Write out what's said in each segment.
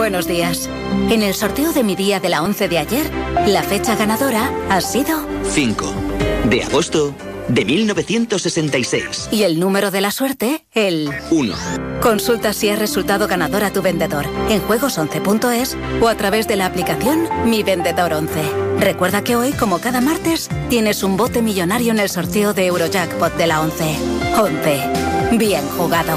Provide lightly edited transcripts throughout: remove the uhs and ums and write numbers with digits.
Buenos días. En el sorteo de mi día de la 11 de ayer, la fecha ganadora ha sido 5 de agosto de 1966. Y el número de la suerte, el 1. Consulta si has resultado ganador a tu vendedor en juegos11.es o a través de la aplicación Mi Vendedor 11. Recuerda que hoy, como cada martes, tienes un bote millonario en el sorteo de Eurojackpot de la 11. 11. Bien jugado.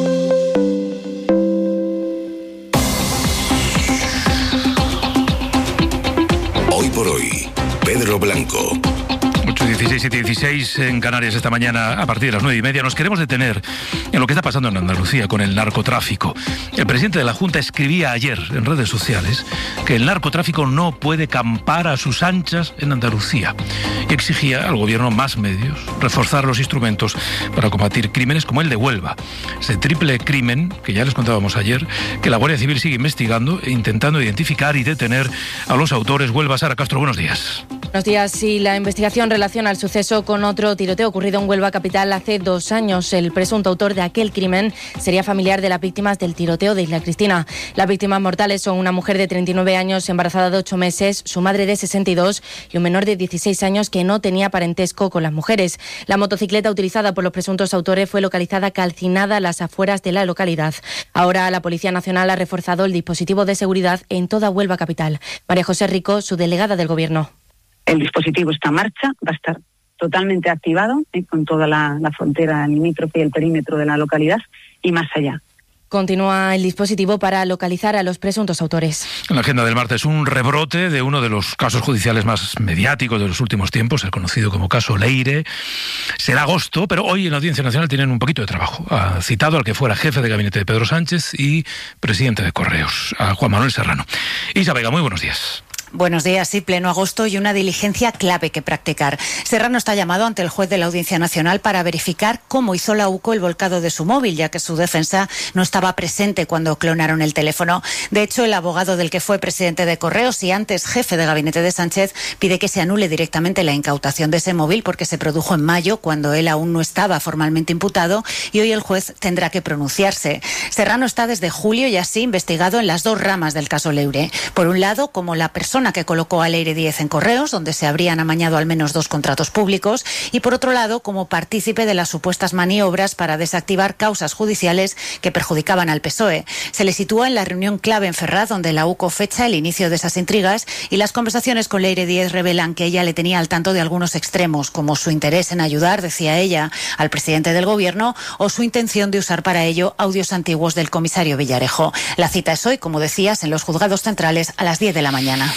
Hoy por hoy, Pedro Blanco. 8:16 y 16 en Canarias esta mañana a partir de las 9:30. Nos queremos detener en lo que está pasando en Andalucía con el narcotráfico. El presidente de la Junta escribía ayer en redes sociales que el narcotráfico no puede campar a sus anchas en Andalucía y exigía al gobierno más medios, reforzar los instrumentos para combatir crímenes como el de Huelva. Ese triple crimen que ya les contábamos ayer, que la Guardia Civil sigue investigando e intentando identificar y detener a los autores. Huelva, Sara Castro, buenos días. Buenos días. Sí, la investigación relaciona el suceso con otro tiroteo ocurrido en Huelva capital hace 2 años. El presunto autor de aquel crimen sería familiar de las víctimas del tiroteo de Isla Cristina. Las víctimas mortales son una mujer de 39 años, embarazada de 8 meses, su madre de 62 y un menor de 16 años que no tenía parentesco con las mujeres. La motocicleta utilizada por los presuntos autores fue localizada calcinada a las afueras de la localidad. Ahora la Policía Nacional ha reforzado el dispositivo de seguridad en toda Huelva capital. María José Rico, su delegada del Gobierno. El dispositivo está en marcha, va a estar totalmente activado con toda la frontera limítrofe y el perímetro de la localidad y más allá. Continúa el dispositivo para localizar a los presuntos autores. En la agenda del martes, un rebrote de uno de los casos judiciales más mediáticos de los últimos tiempos, el conocido como caso Leire. Será agosto, pero hoy en la Audiencia Nacional tienen un poquito de trabajo. Ha citado al que fuera jefe de gabinete de Pedro Sánchez y presidente de Correos, a Juan Manuel Serrano. Isa Vega, muy buenos días. Buenos días, sí, pleno agosto y una diligencia clave que practicar. Serrano está llamado ante el juez de la Audiencia Nacional para verificar cómo hizo la UCO el volcado de su móvil, ya que su defensa no estaba presente cuando clonaron el teléfono. De hecho, el abogado del que fue presidente de Correos y antes jefe de gabinete de Sánchez pide que se anule directamente la incautación de ese móvil porque se produjo en mayo, cuando él aún no estaba formalmente imputado, y hoy el juez tendrá que pronunciarse. Serrano está desde julio y así investigado en las 2 ramas del caso Leire. Por un lado, como la persona que colocó a Leire 10 en Correos, donde se habrían amañado al menos 2 contratos públicos, y por otro lado, como partícipe de las supuestas maniobras para desactivar causas judiciales que perjudicaban al PSOE. Se le sitúa en la reunión clave en Ferraz, donde la UCO fecha el inicio de esas intrigas, y las conversaciones con Leire 10 revelan que ella le tenía al tanto de algunos extremos, como su interés en ayudar, decía ella, al presidente del gobierno, o su intención de usar para ello audios antiguos del comisario Villarejo. La cita es hoy, como decías, en los juzgados centrales a las 10 de la mañana.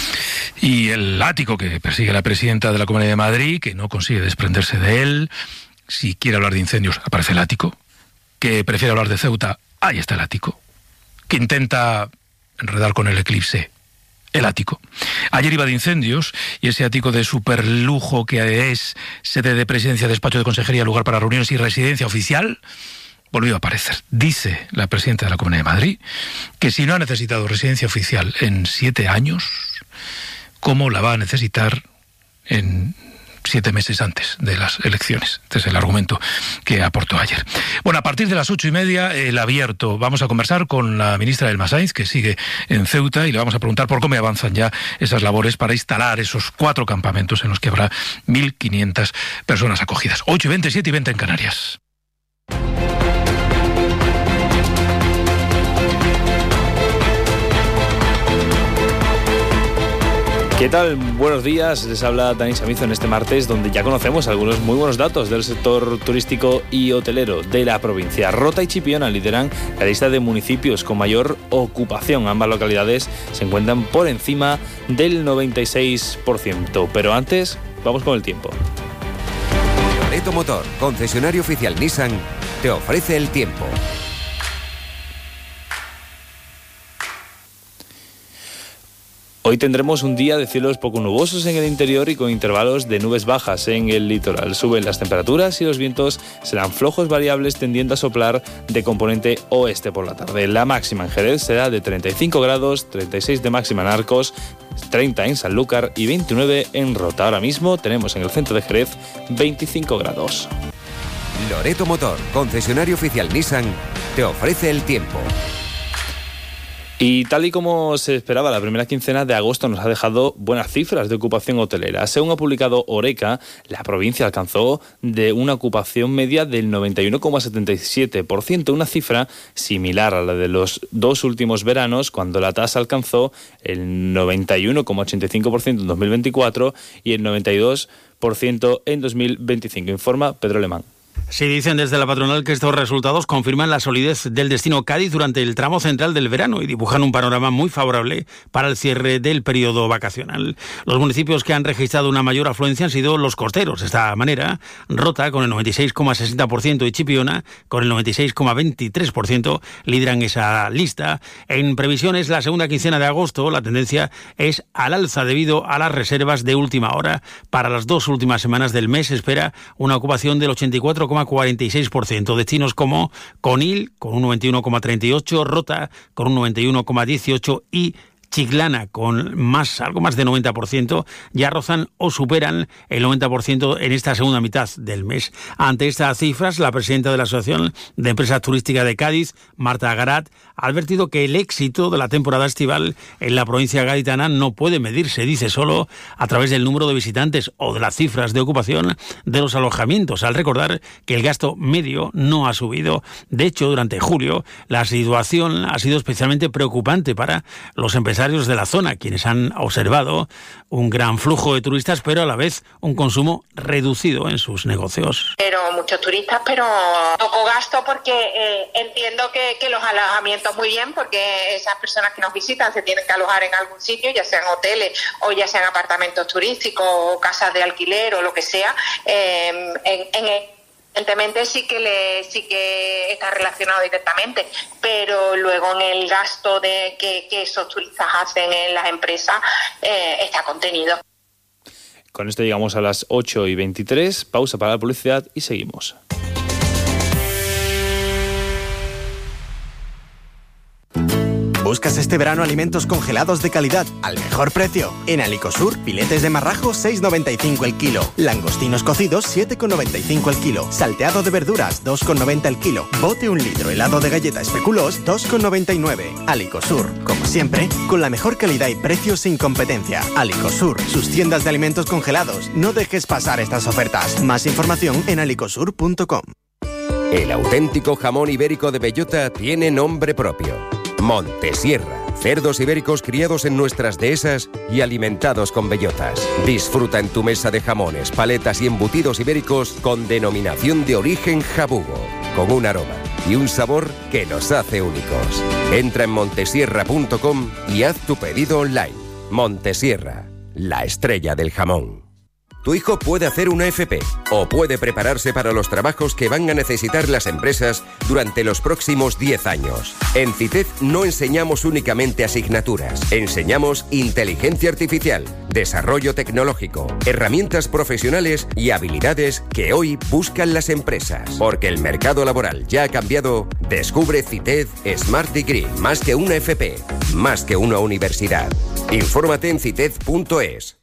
Y el látigo que persigue la presidenta de la Comunidad de Madrid, que no consigue desprenderse de él. Si quiere hablar de incendios, aparece el ático. Que prefiere hablar de Ceuta, ahí está el ático. Que intenta enredar con el eclipse, el ático. Ayer iba de incendios y ese ático de superlujo que es sede de presidencia, despacho de consejería, lugar para reuniones y residencia oficial, volvió a aparecer. Dice la presidenta de la Comunidad de Madrid que si no ha necesitado residencia oficial en 7 años, ¿cómo la va a necesitar en 7 meses antes de las elecciones? Este es el argumento que aportó ayer. Bueno, a partir de las 8:30, el abierto. Vamos a conversar con la ministra Elma Sainz, que sigue en Ceuta, y le vamos a preguntar por cómo avanzan ya esas labores para instalar esos 4 campamentos en los que habrá 1.500 personas acogidas. 8:20, 7:20 en Canarias. ¿Qué tal? Buenos días, les habla Dani Samizo en este martes, donde ya conocemos algunos muy buenos datos del sector turístico y hotelero de la provincia. Rota y Chipiona lideran la lista de municipios con mayor ocupación. Ambas localidades se encuentran por encima del 96%. Pero antes, vamos con el tiempo. Loreto Motor, concesionario oficial Nissan, te ofrece el tiempo. Hoy tendremos un día de cielos poco nubosos en el interior y con intervalos de nubes bajas en el litoral. Suben las temperaturas y los vientos serán flojos variables tendiendo a soplar de componente oeste por la tarde. La máxima en Jerez será de 35 grados, 36 de máxima en Arcos, 30 en Sanlúcar y 29 en Rota. Ahora mismo tenemos en el centro de Jerez 25 grados. Loreto Motor, concesionario oficial Nissan, te ofrece el tiempo. Y tal y como se esperaba, la primera quincena de agosto nos ha dejado buenas cifras de ocupación hotelera. Según ha publicado Horeca, la provincia alcanzó de una ocupación media del 91,77%, una cifra similar a la de los dos últimos veranos, cuando la tasa alcanzó el 91,85% en 2024 y el 92% en 2025, informa Pedro Alemán. Sí, dicen desde la patronal que estos resultados confirman la solidez del destino Cádiz durante el tramo central del verano y dibujan un panorama muy favorable para el cierre del periodo vacacional. Los municipios que han registrado una mayor afluencia han sido los costeros. De esta manera, Rota, con el 96,60% y Chipiona, con el 96,23%, lideran esa lista. En previsiones, la segunda quincena de agosto, la tendencia es al alza debido a las reservas de última hora. Para las dos últimas semanas del mes se espera una ocupación del 84,46%. Destinos como Conil, con un 91,38%, Rota, con un 91,18% y Chiclana, con algo más de 90%, ya rozan o superan el 90% en esta segunda mitad del mes. Ante estas cifras, la presidenta de la Asociación de Empresas Turísticas de Cádiz, Marta Garat, ha advertido que el éxito de la temporada estival en la provincia gaditana no puede medirse, dice, solo a través del número de visitantes o de las cifras de ocupación de los alojamientos, al recordar que el gasto medio no ha subido. De hecho, durante julio, la situación ha sido especialmente preocupante para los empresarios de la zona, quienes han observado un gran flujo de turistas, pero a la vez un consumo reducido en sus negocios. Pero muchos turistas, pero poco gasto, porque entiendo que los alojamientos muy bien, porque esas personas que nos visitan se tienen que alojar en algún sitio, ya sean hoteles o ya sean apartamentos turísticos o casas de alquiler o lo que sea. Evidentemente sí que está relacionado directamente, pero luego en el gasto que esos turistas hacen en las empresas está contenido. Con esto llegamos a las 8:23, pausa para la publicidad y seguimos. ¿Buscas este verano alimentos congelados de calidad al mejor precio? En Alicosur, filetes de marrajo 6,95 el kilo, langostinos cocidos 7,95 el kilo, salteado de verduras 2,90 el kilo, bote 1 litro helado de galleta especuloos 2,99. Alicosur, como siempre, con la mejor calidad y precio sin competencia. Alicosur, sus tiendas de alimentos congelados. No dejes pasar estas ofertas. Más información en alicosur.com. El auténtico jamón ibérico de bellota tiene nombre propio: Montesierra. Cerdos ibéricos criados en nuestras dehesas y alimentados con bellotas. Disfruta en tu mesa de jamones, paletas y embutidos ibéricos con denominación de origen jabugo, con un aroma y un sabor que nos hace únicos. Entra en montesierra.com y haz tu pedido online. Montesierra, la estrella del jamón. Tu hijo puede hacer una FP o puede prepararse para los trabajos que van a necesitar las empresas durante los próximos 10 años. En CITED no enseñamos únicamente asignaturas, enseñamos inteligencia artificial, desarrollo tecnológico, herramientas profesionales y habilidades que hoy buscan las empresas. Porque el mercado laboral ya ha cambiado, descubre CITED Smart Degree, más que una FP, más que una universidad. Infórmate en cited.es.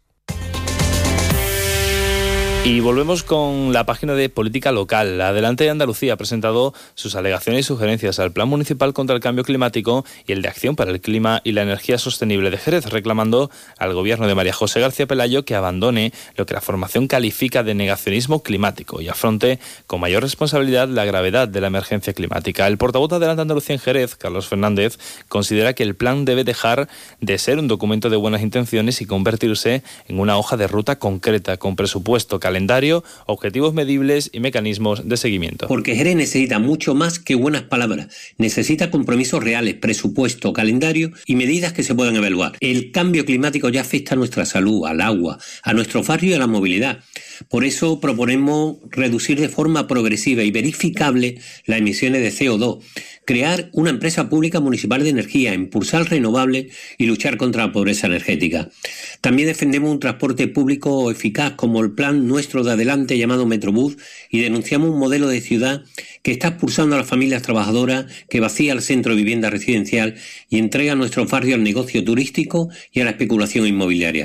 Y volvemos con la página de Política Local. Adelante Andalucía ha presentado sus alegaciones y sugerencias al Plan Municipal contra el Cambio Climático y el de Acción para el Clima y la Energía Sostenible de Jerez, reclamando al gobierno de María José García Pelayo que abandone lo que la formación califica de negacionismo climático y afronte con mayor responsabilidad la gravedad de la emergencia climática. El portavoz de Adelante Andalucía en Jerez, Carlos Fernández, considera que el plan debe dejar de ser un documento de buenas intenciones y convertirse en una hoja de ruta concreta, con presupuesto, calendario, objetivos medibles y mecanismos de seguimiento. Porque Jerez necesita mucho más que buenas palabras. Necesita compromisos reales, presupuesto, calendario y medidas que se puedan evaluar. El cambio climático ya afecta a nuestra salud, al agua, a nuestro barrio y a la movilidad. Por eso proponemos reducir de forma progresiva y verificable las emisiones de CO2, crear una empresa pública municipal de energía, impulsar renovables y luchar contra la pobreza energética. También defendemos un transporte público eficaz como el plan nuestro de Adelante llamado Metrobús y denunciamos un modelo de ciudad que está expulsando a las familias trabajadoras, que vacía el centro de vivienda residencial y entrega a nuestros barrios al negocio turístico y a la especulación inmobiliaria.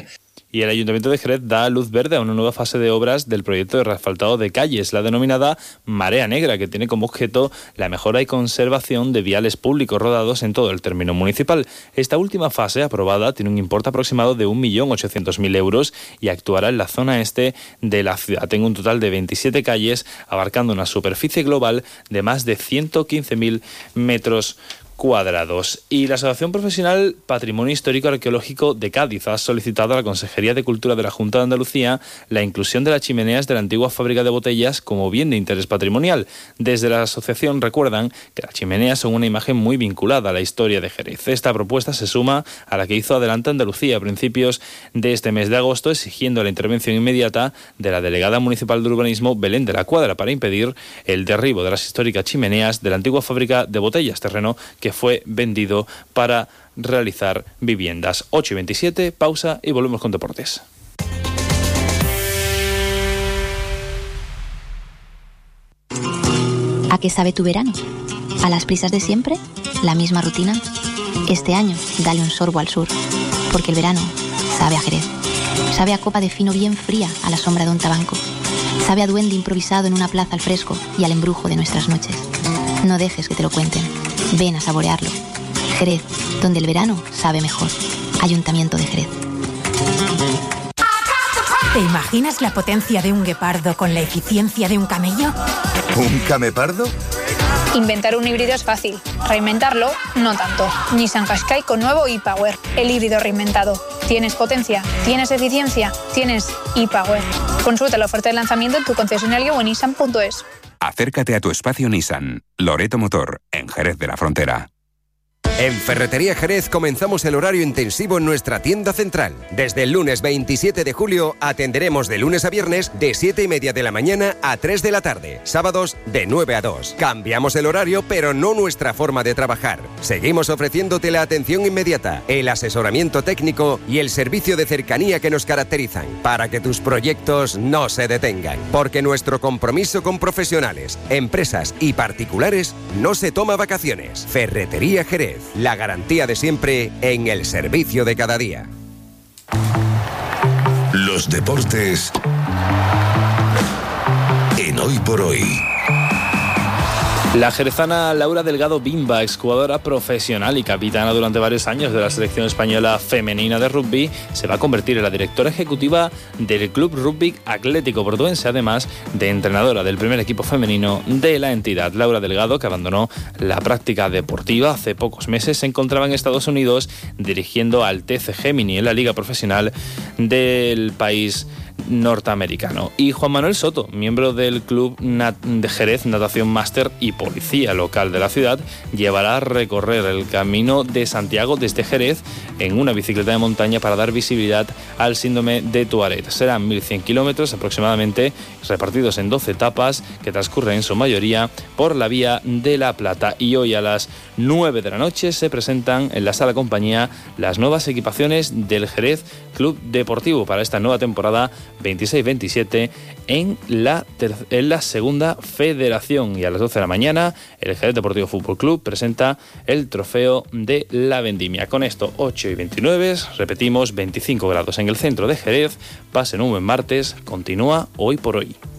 y el Ayuntamiento de Jerez da luz verde a una nueva fase de obras del proyecto de reasfaltado de calles, la denominada Marea Negra, que tiene como objeto la mejora y conservación de viales públicos rodados en todo el término municipal. Esta última fase, aprobada, tiene un importe aproximado de 1.800.000 euros y actuará en la zona este de la ciudad. Tengo un total de 27 calles, abarcando una superficie global de más de 115.000 metros cuadrados. Y la Asociación Profesional Patrimonio Histórico Arqueológico de Cádiz ha solicitado a la Consejería de Cultura de la Junta de Andalucía la inclusión de las chimeneas de la antigua fábrica de botellas como bien de interés patrimonial. Desde la asociación recuerdan que las chimeneas son una imagen muy vinculada a la historia de Jerez. Esta propuesta se suma a la que hizo Adelante Andalucía a principios de este mes de agosto, exigiendo la intervención inmediata de la delegada municipal de urbanismo Belén de la Cuadra para impedir el derribo de las históricas chimeneas de la antigua fábrica de botellas, terreno que fue vendido para realizar viviendas. 8:27, pausa y volvemos con deportes. ¿A qué sabe tu verano? ¿A las prisas de siempre? ¿La misma rutina? Este año, dale un sorbo al sur, porque el verano sabe a Jerez. Sabe a copa de fino bien fría a la sombra de un tabanco. Sabe a duende improvisado en una plaza al fresco y al embrujo de nuestras noches. No dejes que te lo cuenten. Ven a saborearlo. Jerez, donde el verano sabe mejor. Ayuntamiento de Jerez. ¿Te imaginas la potencia de un guepardo con la eficiencia de un camello? ¿Un camepardo? Inventar un híbrido es fácil, reinventarlo no tanto. Nissan Qashqai con nuevo e-Power, el híbrido reinventado. ¿Tienes potencia? ¿Tienes eficiencia? ¿Tienes e-Power? Consulta la oferta de lanzamiento en tu concesionario o en nissan.es. Acércate a tu espacio Nissan, Loreto Motor, en Jerez de la Frontera. En Ferretería Jerez comenzamos el horario intensivo en nuestra tienda central. Desde el lunes 27 de julio atenderemos de lunes a viernes de 7:30 de la mañana a 3 de la tarde. Sábados de 9 a 2. Cambiamos el horario, pero no nuestra forma de trabajar. Seguimos ofreciéndote la atención inmediata, el asesoramiento técnico y el servicio de cercanía que nos caracterizan, para que tus proyectos no se detengan. Porque nuestro compromiso con profesionales, empresas y particulares no se toma vacaciones. Ferretería Jerez. La garantía de siempre en el servicio de cada día. Los deportes en Hoy por Hoy. La jerezana Laura Delgado Bimba, exjugadora profesional y capitana durante varios años de la selección española femenina de rugby, se va a convertir en la directora ejecutiva del Club Rugby Atlético Portuense, además de entrenadora del primer equipo femenino de la entidad. Laura Delgado, que abandonó la práctica deportiva hace pocos meses, se encontraba en Estados Unidos dirigiendo al TC Gemini en la liga profesional del país norteamericano. Y Juan Manuel Soto, miembro del Club de Jerez Natación Máster y policía local de la ciudad, llevará a recorrer el camino de Santiago desde Jerez en una bicicleta de montaña para dar visibilidad al síndrome de Tourette. Serán 1.100 kilómetros aproximadamente, repartidos en 12 etapas que transcurren en su mayoría por la Vía de la Plata. Y hoy a las 9 de la noche se presentan en la Sala Compañía las nuevas equipaciones del Jerez Club Deportivo para esta nueva temporada 26-27 en la segunda federación. Y a las 12 de la mañana el Jerez Deportivo Fútbol Club presenta el trofeo de la Vendimia. Con esto 8:29, repetimos, 25 grados en el centro de Jerez. Pasen un buen martes. Continúa Hoy por Hoy.